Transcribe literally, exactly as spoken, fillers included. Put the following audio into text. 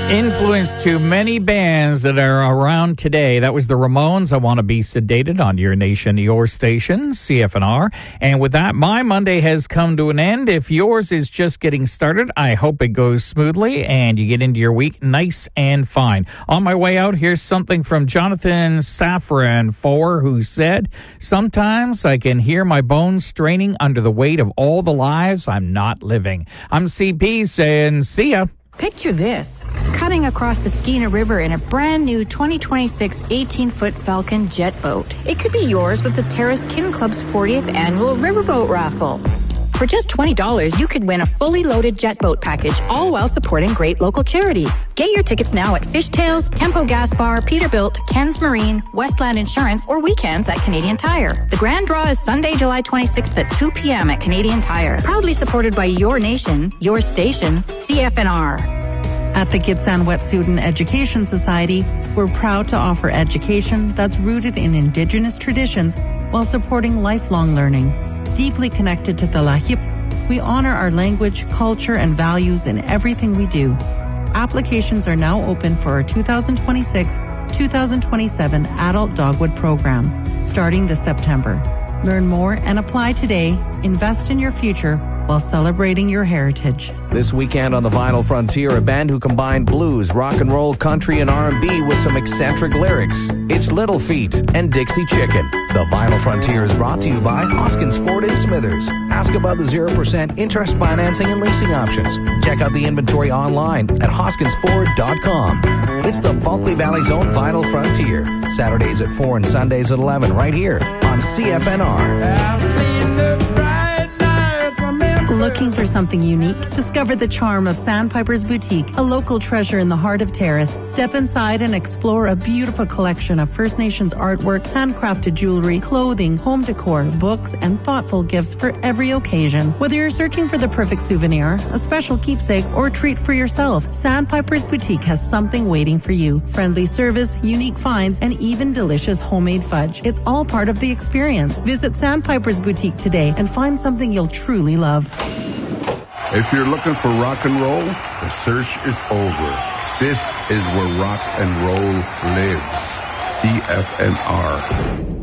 Influence to many bands that are around today. That was the Ramones. I Want to Be Sedated on Your Nation, Your Station, C F N R. And with that, my Monday has come to an end. If yours is just getting started, I hope it goes smoothly and you get into your week nice and fine. On my way out, here's something from Jonathan Safran Foer, who said, "Sometimes I can hear my bones straining under the weight of all the lives I'm not living." I'm C P saying, see ya. Picture this, cutting across the Skeena River in a brand new twenty twenty-six eighteen-foot Falcon jet boat. It could be yours with the Terrace Kin Club's fortieth annual riverboat raffle. For just twenty dollars, you could win a fully loaded jet boat package, all while supporting great local charities. Get your tickets now at Fishtails, Tempo Gas Bar, Peterbilt, Ken's Marine, Westland Insurance, or weekends at Canadian Tire. The grand draw is Sunday, July twenty-sixth at two p.m. at Canadian Tire. Proudly supported by Your Nation, Your Station, C F N R. At the Gitsan Wet'suwet'en Education Society, we're proud to offer education that's rooted in Indigenous traditions while supporting lifelong learning. Deeply connected to the Lahip, we honor our language, culture, and values in everything we do. Applications are now open for our two thousand twenty-six two thousand twenty-seven Adult Dogwood Program, starting this September. Learn more and apply today. Invest in your future while celebrating your heritage. This weekend on the Vinyl Frontier, a band who combined blues, rock and roll, country, and R and B with some eccentric lyrics. It's Little Feat and Dixie Chicken. The Vinyl Frontier is brought to you by Hoskins Ford in Smithers. Ask about the zero percent interest financing and leasing options. Check out the inventory online at hoskins ford dot com. It's the Bulkley Valley's own Vinyl Frontier. Saturdays at four and Sundays at eleven right here on C F N R. Looking for something unique? Discover the charm of Sandpiper's Boutique, a local treasure in the heart of Terrace. Step inside and explore a beautiful collection of First Nations artwork, handcrafted jewelry, clothing, home decor, books, and thoughtful gifts for every occasion. Whether you're searching for the perfect souvenir, a special keepsake, or treat for yourself, Sandpiper's Boutique has something waiting for you. Friendly service, unique finds, and even delicious homemade fudge. It's all part of the experience. Visit Sandpiper's Boutique today and find something you'll truly love. If you're looking for rock and roll, the search is over. This is where rock and roll lives. C F N R.